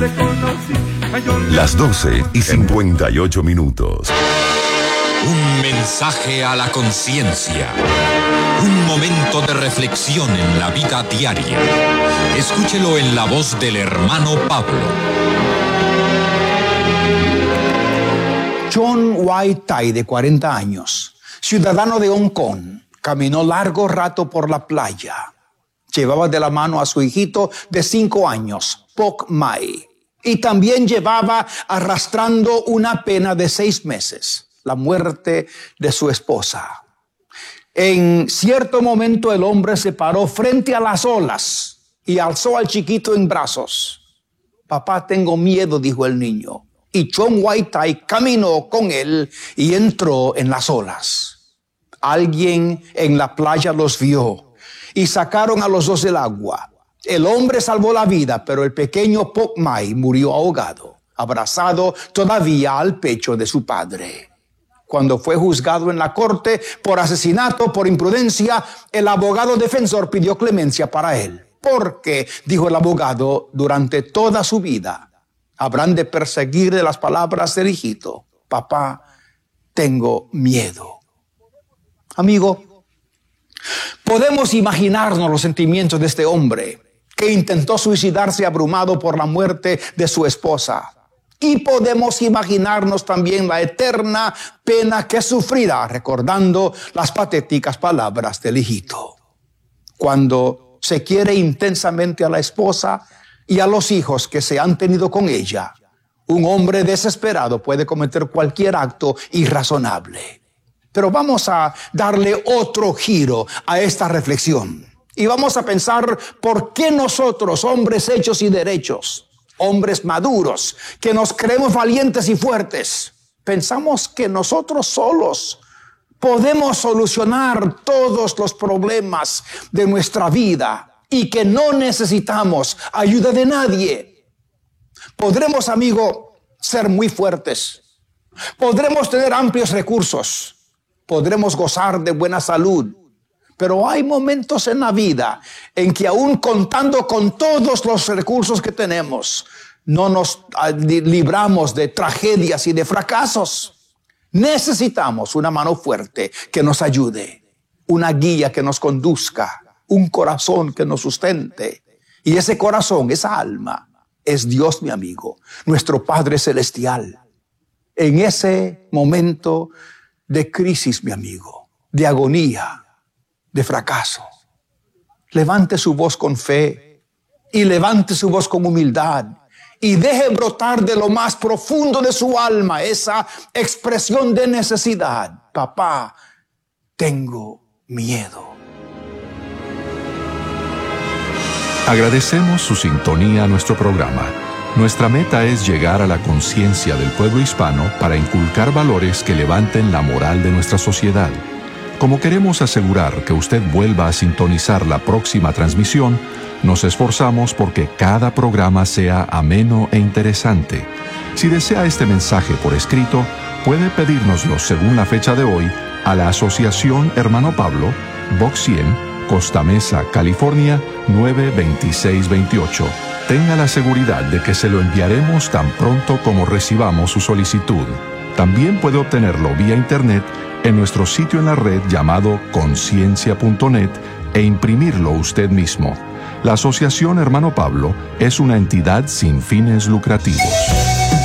Las 12:58. Un mensaje a la conciencia. Un momento de reflexión en la vida diaria. Escúchelo en la voz del hermano Pablo. John Wai Tai, de 40 años, ciudadano de Hong Kong, caminó largo rato por la playa. Llevaba de la mano a su hijito de 5 años, Pok Mai, y también llevaba arrastrando una pena de 6 meses, la muerte de su esposa. En cierto momento el hombre se paró frente a las olas y alzó al chiquito en brazos. «Papá, tengo miedo», dijo el niño. Y John Wai Tai caminó con él y entró en las olas. Alguien en la playa los vio y sacaron a los dos del agua. El hombre salvó la vida, pero el pequeño Pok Mai murió ahogado, abrazado todavía al pecho de su padre. Cuando fue juzgado en la corte por asesinato, por imprudencia, el abogado defensor pidió clemencia para él. Porque, dijo el abogado, durante toda su vida habrán de perseguirle las palabras del hijito. «Papá, tengo miedo». Amigo, podemos imaginarnos los sentimientos de este hombre que intentó suicidarse abrumado por la muerte de su esposa. Y podemos imaginarnos también la eterna pena que sufrirá recordando las patéticas palabras del hijito. Cuando se quiere intensamente a la esposa y a los hijos que se han tenido con ella, un hombre desesperado puede cometer cualquier acto irrazonable. Pero vamos a darle otro giro a esta reflexión. Y vamos a pensar por qué nosotros, hombres hechos y derechos, hombres maduros, que nos creemos valientes y fuertes, pensamos que nosotros solos podemos solucionar todos los problemas de nuestra vida y que no necesitamos ayuda de nadie. Podremos, amigo, ser muy fuertes. Podremos tener amplios recursos. Podremos gozar de buena salud. Pero hay momentos en la vida en que aún contando con todos los recursos que tenemos, no nos libramos de tragedias y de fracasos. Necesitamos una mano fuerte que nos ayude, una guía que nos conduzca, un corazón que nos sustente. Y ese corazón, esa alma, es Dios, mi amigo, nuestro Padre Celestial. En ese momento de crisis, mi amigo, de agonía, de fracaso, levante su voz con fe y levante su voz con humildad y deje brotar de lo más profundo de su alma esa expresión de necesidad. «Papá, tengo miedo». Agradecemos su sintonía a nuestro programa. Nuestra meta es llegar a la conciencia del pueblo hispano para inculcar valores que levanten la moral de nuestra sociedad. Como queremos asegurar que usted vuelva a sintonizar la próxima transmisión, nos esforzamos porque cada programa sea ameno e interesante. Si desea este mensaje por escrito, puede pedírnoslo según la fecha de hoy a la Asociación Hermano Pablo, Box 100, Costa Mesa, California, 92628. Tenga la seguridad de que se lo enviaremos tan pronto como recibamos su solicitud. También puede obtenerlo vía internet en nuestro sitio en la red llamado conciencia.net e imprimirlo usted mismo. La Asociación Hermano Pablo es una entidad sin fines lucrativos.